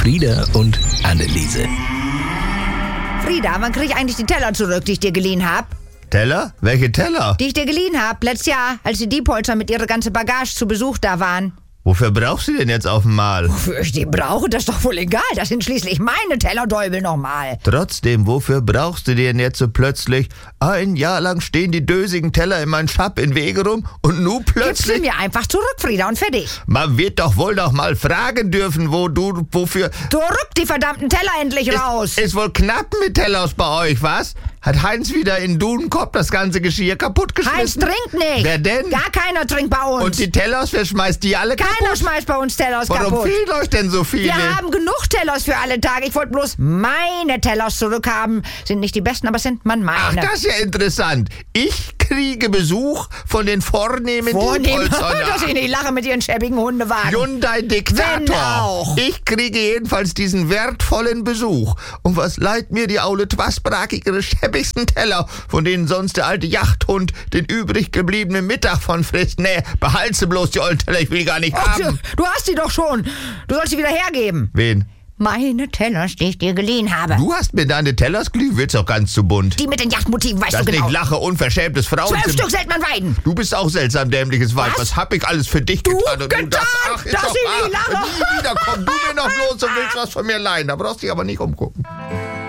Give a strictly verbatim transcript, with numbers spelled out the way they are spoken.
Frieda und Anneliese. Frieda, wann krieg ich eigentlich die Teller zurück, die ich dir geliehen hab? Teller? Welche Teller? Die ich dir geliehen hab, letztes Jahr, als die Diepholzer mit ihrer ganzen Bagage zu Besuch da waren. Wofür brauchst du denn jetzt auf einmal? Wofür ich die brauche, das ist doch wohl egal. Das sind schließlich meine Teller, Däubel nochmal. Trotzdem, wofür brauchst du denn jetzt so plötzlich? Ein Jahr lang stehen die dösigen Teller in meinem Schab in Wege rum und nun Gib plötzlich... sie mir einfach zurück, Frieda, und fertig. Man wird doch wohl noch mal fragen dürfen, wo du, wofür... Zurück die verdammten Teller endlich raus. Ist, ist wohl knapp mit Tellers bei euch, was? Hat Heinz wieder in Dudenkopf das ganze Geschirr kaputtgeschmissen? Heinz trinkt nicht. Wer denn? Gar keiner trinkt bei uns. Und die Tellers, wer schmeißt die alle kaputt? Keiner schmeißt bei uns Tellers Warum kaputt. fehlen euch denn so viele? Wir haben genug Tellers für alle Tage. Ich wollte bloß meine Tellers zurückhaben. Sind nicht die besten, aber sind man Ach, meine. das ist ja interessant. Ich kriege Besuch von den vornehmen Vornehm, Diepholzern. dass ich nicht lache mit ihren schäbigen Hundewagen. Hyundai-Diktator. Wenn auch. Ich kriege jedenfalls diesen wertvollen Besuch. Und was leiht mir die aule Twasbraki ihre schäbigsten Teller, von denen sonst der alte Jachthund den übrig gebliebenen Mittag von frisst? Nee, behalte sie bloß die ollen Teller, ich will gar nicht Ach, haben. du hast sie doch schon. Du sollst sie wieder hergeben. Wen? Meine Tellers, die ich dir geliehen habe. Du hast mir deine Tellers geliehen, wird's doch ganz zu bunt. Die mit den Yachtmotiven, weißt Das du genau. nicht lache, unverschämtes Frauen. Zwölf Stück Seltmann Weiden. Du bist auch seltsam dämliches Weib. Was? Was hab ich alles für dich Du getan? Und getan, das, ach, ist dass doch ich wahr. nie lache. Nie wieder komm du mir noch bloß und willst was von mir leihen. Da brauchst du dich aber nicht umgucken.